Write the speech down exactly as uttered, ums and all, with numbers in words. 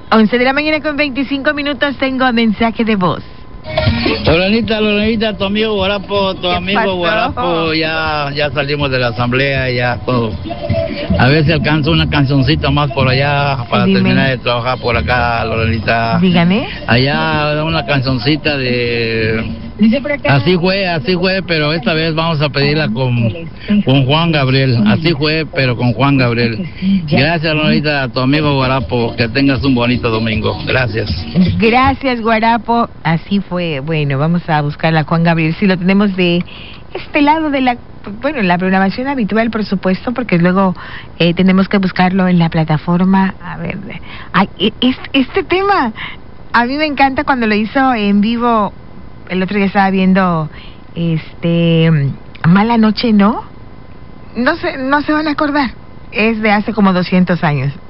once de la mañana con veinticinco minutos, tengo mensaje de voz. Lorenita, Lorenita, tu amigo Guarapo, tu amigo pasó? Guarapo, ya, ya salimos de la asamblea, ya todo. A ver si alcanzo una cancioncita más por allá para Dime. terminar de trabajar por acá, Lorenita. Dígame. Allá una cancioncita de... Así fue, así fue, pero esta vez vamos a pedirla con, con Juan Gabriel. Así fue, pero con Juan Gabriel. Gracias, Lorenita, a tu amigo Guarapo. Que tengas un bonito domingo. Gracias. Gracias, Guarapo. Así fue. Bueno, vamos a buscar a Juan Gabriel. Si lo tenemos de este lado de la... Bueno, la programación habitual, por supuesto, porque luego eh, tenemos que buscarlo en la plataforma. A ver, ay, este, este tema a mí me encanta cuando lo hizo en vivo. El otro día estaba viendo este Mala Noche, ¿no? No se, no se van a acordar. Es de hace como doscientos años.